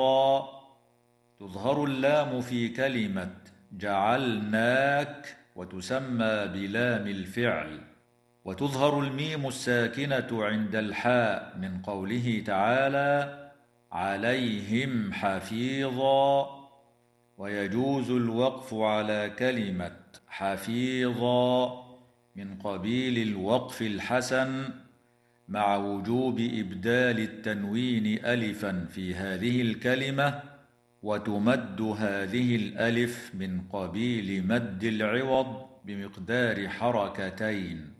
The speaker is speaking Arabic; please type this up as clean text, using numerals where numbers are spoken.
تظهر اللام في كلمة جعلناك وتسمى بلام الفعل، وتظهر الميم الساكنة عند الحاء من قوله تعالى عليهم حفيظا. ويجوز الوقف على كلمة حفيظا من قبيل الوقف الحسن، مع وجوب إبدال التنوين ألفا في هذه الكلمة، وتمد هذه الألف من قبيل مد العوض بمقدار حركتين.